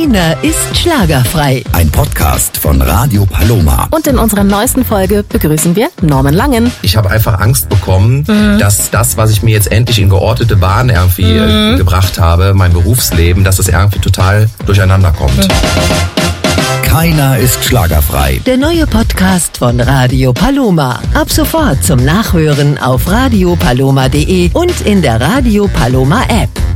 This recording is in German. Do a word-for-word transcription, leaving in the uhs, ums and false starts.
Keiner ist schlagerfrei. Ein Podcast von Radio Paloma. Und in unserer neuesten Folge begrüßen wir Norman Langen. Ich habe einfach Angst bekommen, mhm. dass das, was ich mir jetzt endlich in geordnete Bahn irgendwie mhm. gebracht habe, mein Berufsleben, dass es irgendwie total durcheinander kommt. Mhm. Keiner ist schlagerfrei. Der neue Podcast von Radio Paloma. Ab sofort zum Nachhören auf radio paloma punkt de und in der Radio Paloma App.